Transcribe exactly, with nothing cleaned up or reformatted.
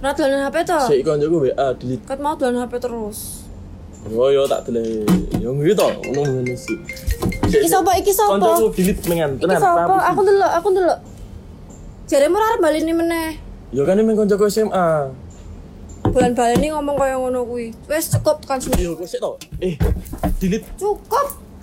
Ora dolan H P to? Sik koncoku W A delete. Kat mau dolan H P terus. Oh yo tak delete. Yo ngene to, ngono ngene sih. Iki sapa? Iki sapa? Koncoku delete mengan Iki sapa? Aku ndelok, aku ndelok. Jaremu ora arep baleni meneh. Yo kan men koncoku S M A. Bulan baleni ngomong kaya ngono kuwi. Wis cukup kan. Yo kok sik to. Eh, delete. Cukup.